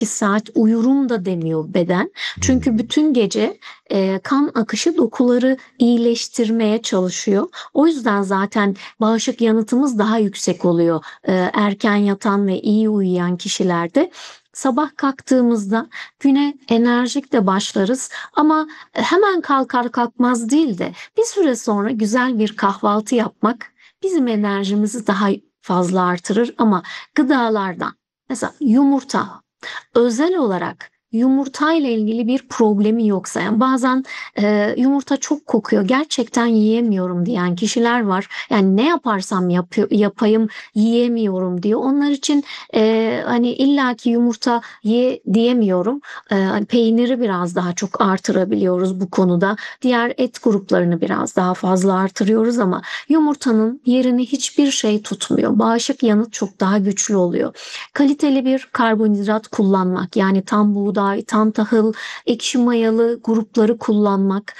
saat uyurum da demiyor beden. Çünkü Hmm. bütün gece kan akışı dokuları iyileştirmeye çalışıyor. O yüzden zaten bağışık yanıtımız daha yüksek oluyor erken yatan ve iyi uyuyan kişilerde. Sabah kalktığımızda güne enerjik de başlarız ama hemen kalkar kalkmaz değil de bir süre sonra güzel bir kahvaltı yapmak bizim enerjimizi daha fazla artırır ama gıdalardan mesela yumurta özel olarak yumurtayla ilgili bir problemi yoksa yani bazen yumurta çok kokuyor gerçekten yiyemiyorum diyen kişiler var. Yani ne yaparsam yapayım yiyemiyorum diyor. Onlar için hani illaki yumurta ye diyemiyorum. Hani peyniri biraz daha çok artırabiliyoruz bu konuda. Diğer et gruplarını biraz daha fazla artırıyoruz ama yumurtanın yerini hiçbir şey tutmuyor. Bağışık yanıt çok daha güçlü oluyor. Kaliteli bir karbonhidrat kullanmak yani tam buğday, tam tahıl, ekşi mayalı grupları kullanmak,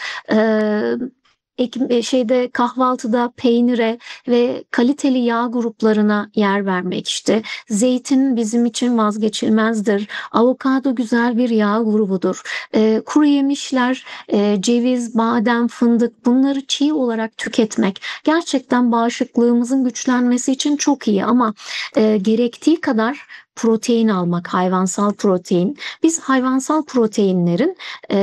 şeyde kahvaltıda peynire ve kaliteli yağ gruplarına yer vermek işte. Zeytin bizim için vazgeçilmezdir. Avokado güzel bir yağ grubudur. Kuru yemişler, ceviz, badem, fındık bunları çiğ olarak tüketmek gerçekten bağışıklığımızın güçlenmesi için çok iyi ama gerektiği kadar protein almak, hayvansal protein. Biz hayvansal proteinlerin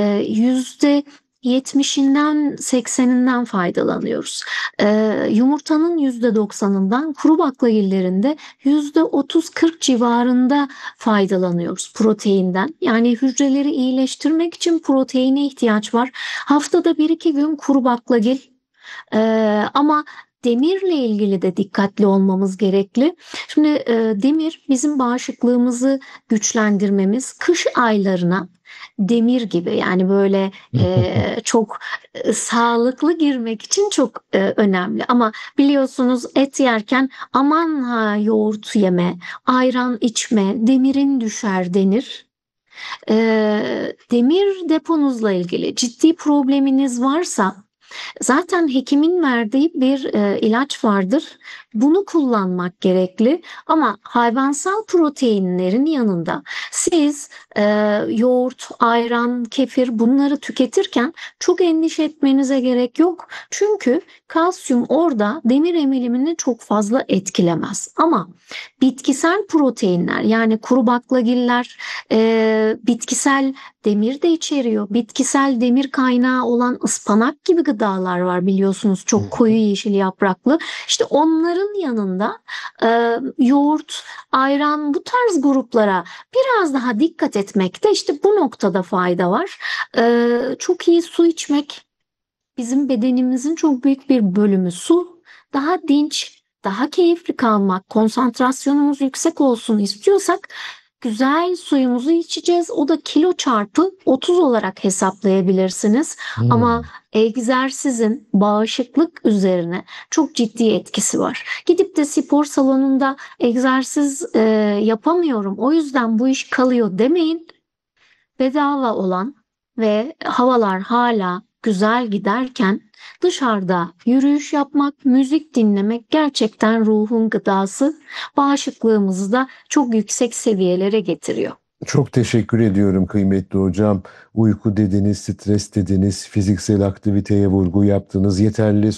%70'inden 80'inden faydalanıyoruz. Yumurtanın %90'ından kuru baklagillerinde %30-40 civarında faydalanıyoruz proteinden. Yani hücreleri iyileştirmek için proteine ihtiyaç var. Haftada bir iki gün kuru baklagil ama demirle ilgili de dikkatli olmamız gerekli. Şimdi demir bizim bağışıklığımızı güçlendirmemiz kış aylarına demir gibi yani böyle çok sağlıklı girmek için çok önemli. Ama biliyorsunuz et yerken aman ha yoğurt yeme, ayran içme, demirin düşer denir. Demir deponuzla ilgili ciddi probleminiz varsa zaten hekimin verdiği bir ilaç vardır. Bunu kullanmak gerekli ama hayvansal proteinlerin yanında siz e, yoğurt, ayran, kefir bunları tüketirken çok endişe etmenize gerek yok. Çünkü kalsiyum orada demir emilimini çok fazla etkilemez. Ama bitkisel proteinler yani kuru baklagiller bitkisel demir de içeriyor. Bitkisel demir kaynağı olan ıspanak gibi gıdalar var biliyorsunuz çok koyu yeşil yapraklı. İşte onların yanında yoğurt, ayran bu tarz gruplara biraz daha dikkat etmekte işte bu noktada fayda var. Çok iyi su içmek bizim bedenimizin çok büyük bir bölümü su. Daha dinç, daha keyifli kalmak, konsantrasyonumuz yüksek olsun istiyorsak güzel suyumuzu içeceğiz. O da kilo çarpı 30 olarak hesaplayabilirsiniz. Ama Hmm. egzersizin bağışıklık üzerine çok ciddi etkisi var. Gidip de spor salonunda egzersiz yapamıyorum. O yüzden bu iş kalıyor demeyin. Bedava olan ve havalar hala güzel giderken dışarıda yürüyüş yapmak, müzik dinlemek gerçekten ruhun gıdası, bağışıklığımızı da çok yüksek seviyelere getiriyor. Çok teşekkür ediyorum kıymetli hocam. Uyku dediniz, stres dediniz, fiziksel aktiviteye vurgu yaptınız, yeterli